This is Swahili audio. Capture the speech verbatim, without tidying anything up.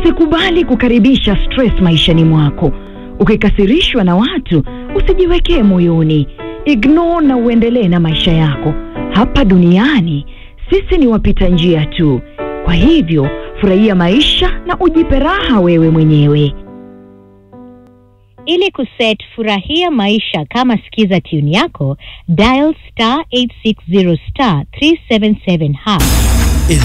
Usikubali kukaribisha stress maishani mwako. Ukikasirishwa na watu, usijiwekee moyoni. Ignore na uendelee na maisha yako. Hapa duniani, sisi ni wapita njia tu. Kwa hivyo, furahia maisha na ujipe raha wewe mwenyewe. Ili kuset furahia maisha kama sikiza tune yako, dial star eight six zero star three seven seven hash.